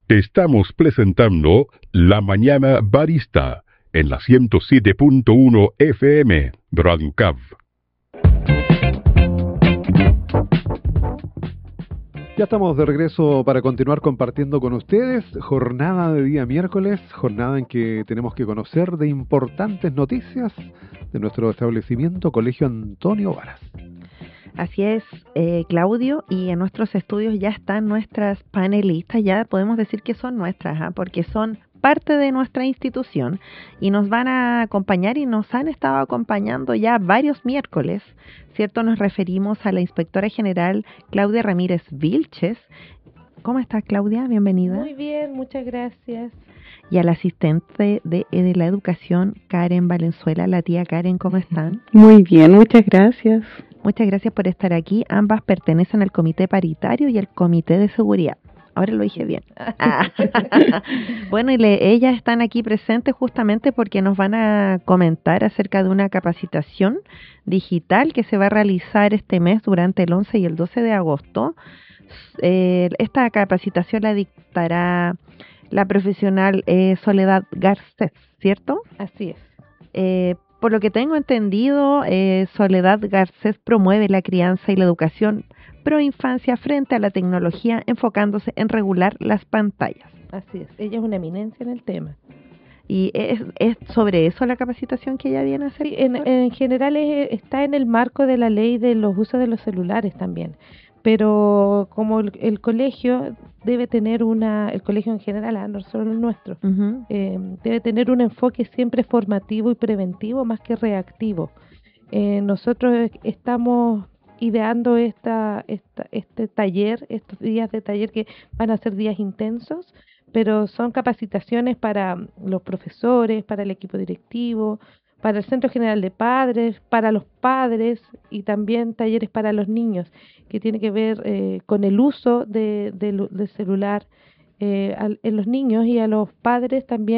Te estamos presentando La Mañana Barista en la 107.1 FM, Brancab. Ya estamos de regreso para continuar compartiendo con ustedes. Jornada de día miércoles, jornada en que tenemos que conocer de importantes noticias de nuestro establecimiento Colegio Antonio Varas. Así es, Claudio, y en nuestros estudios ya están nuestras panelistas, ya podemos decir que son nuestras, porque son parte de nuestra institución y nos van a acompañar y nos han estado acompañando ya varios miércoles, ¿cierto? Nos referimos a la inspectora general Claudia Ramírez Vilches. ¿Cómo estás, Claudia? Bienvenida. Muy bien, muchas gracias. Y a la asistente de la educación, Karen Valenzuela. La tía Karen, ¿cómo están? Muy bien, muchas gracias. Muchas gracias por estar aquí. Ambas pertenecen al comité paritario y al comité de seguridad. Ahora lo dije bien. Bueno, y ellas están aquí presentes justamente porque nos van a comentar acerca de una capacitación digital que se va a realizar este mes durante el 11 y el 12 de agosto. Esta capacitación la dictará la profesional Soledad Garcés, ¿cierto? Así es. Por lo que tengo entendido, Soledad Garcés promueve la crianza y la educación pro infancia frente a la tecnología, enfocándose en regular las pantallas. Así es, ella es una eminencia en el tema. ¿Y es sobre eso la capacitación que ella viene a hacer? Sí, en general está en el marco de la ley de los usos de los celulares también. Pero como el colegio debe tener el colegio en general, no solo el nuestro, debe tener un enfoque siempre formativo y preventivo más que reactivo. Nosotros estamos ideando este taller, estos días de taller que van a ser días intensos, pero son capacitaciones para los profesores, para el equipo directivo, para el Centro General de Padres, para los padres y también talleres para los niños, que tiene que ver con el uso del celular en los niños, y a los padres también